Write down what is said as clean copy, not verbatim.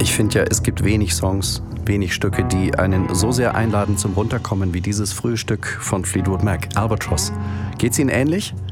Ich finde ja, es gibt wenig Songs, wenig Stücke, die einen so sehr einladen zum Runterkommen wie dieses frühe Stück von Fleetwood Mac, Albatross. Geht's Ihnen ähnlich?